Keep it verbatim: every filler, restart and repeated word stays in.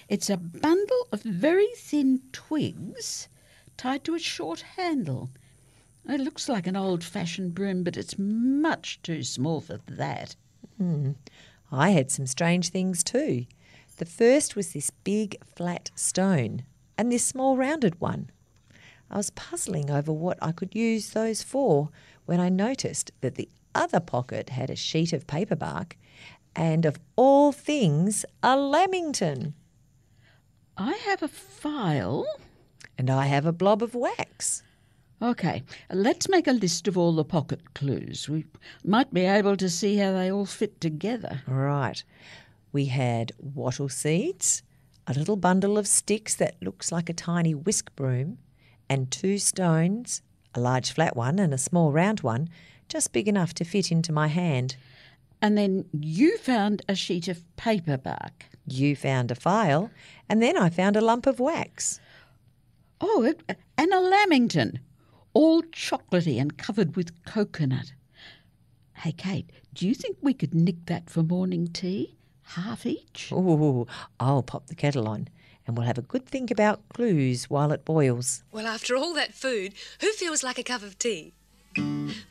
It's a bundle of very thin twigs tied to a short handle. It looks like an old-fashioned broom, but it's much too small for that. Hmm. I had some strange things too. The first was this big flat stone and this small rounded one. I was puzzling over what I could use those for when I noticed that the other pocket had a sheet of paperbark and, of all things, a lamington. I have a file. And I have a blob of wax. OK, let's make a list of all the pocket clues. We might be able to see how they all fit together. Right. We had wattle seeds, a little bundle of sticks that looks like a tiny whisk broom, and two stones, a large flat one and a small round one, just big enough to fit into my hand. And then you found a sheet of paperbark. You found a file, and then I found a lump of wax. Oh, it, and a lamington, all chocolatey and covered with coconut. Hey, Kate, do you think we could nick that for morning tea? Half each? Ooh, I'll pop the kettle on, and we'll have a good think about clues while it boils. Well, after all that food, who feels like a cup of tea?